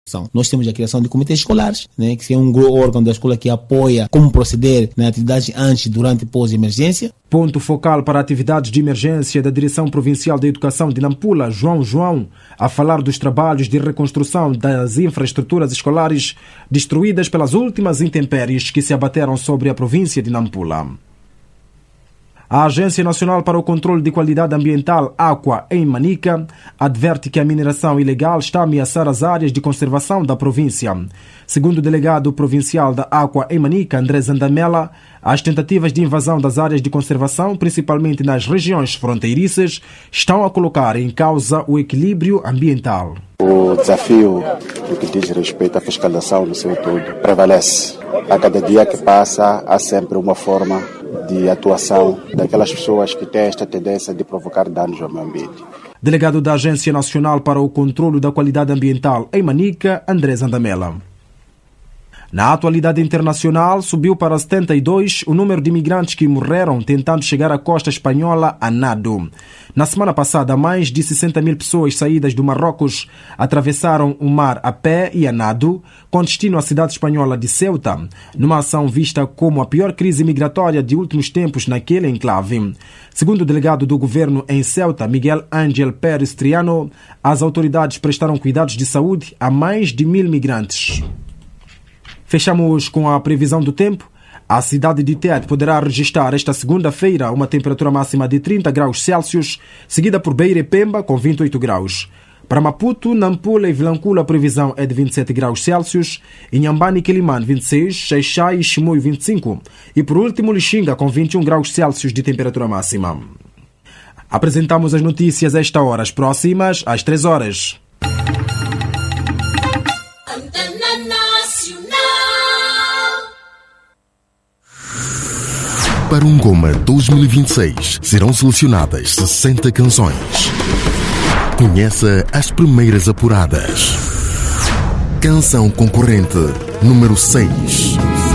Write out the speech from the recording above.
Nós temos a criação de comitês escolares, né, que é um órgão da escola que apoia como proceder na atividade antes, durante e pós-emergência. Ponto focal para atividades de emergência da Direção Provincial da Educação de Nampula, João, a falar dos trabalhos de reconstrução das infraestruturas escolares destruídas pelas últimas intempéries que se abateram sobre a província de Nampula. A Agência Nacional para o Controlo de Qualidade Ambiental, AQUA, em Manica, adverte que a mineração ilegal está a ameaçar as áreas de conservação da província. Segundo o delegado provincial da AQUA em Manica, André Zandamela, as tentativas de invasão das áreas de conservação, principalmente nas regiões fronteiriças, estão a colocar em causa o equilíbrio ambiental. O desafio no que diz respeito à fiscalização no seu todo prevalece. A cada dia que passa, há sempre uma forma de atuação daquelas pessoas que têm esta tendência de provocar danos ao meio ambiente. Delegado da Agência Nacional para o Controlo da Qualidade Ambiental em Manica, André Zandamela. Na atualidade internacional, subiu para 72 o número de imigrantes que morreram tentando chegar à costa espanhola a nado. Na semana passada, mais de 60 mil pessoas saídas do Marrocos atravessaram o mar a pé e a nado, com destino à cidade espanhola de Ceuta, numa ação vista como a pior crise migratória de últimos tempos naquele enclave. Segundo o delegado do governo em Ceuta, Miguel Ángel Pérez Triano, as autoridades prestaram cuidados de saúde a mais de 1.000 migrantes. Fechamos com a previsão do tempo. A cidade de Tete poderá registrar esta segunda-feira uma temperatura máxima de 30 graus Celsius, seguida por Beira e Pemba com 28 graus. Para Maputo, Nampula e Vilankula a previsão é de 27 graus Celsius, Inhambane e Quelimane 26, Xaixai e Chimoio 25 e por último Lixinga com 21 graus Celsius de temperatura máxima. Apresentamos as notícias a esta hora, as próximas às 3 horas. Para um Goma 2026 serão selecionadas 60 canções. Conheça as primeiras apuradas. Canção concorrente número 6.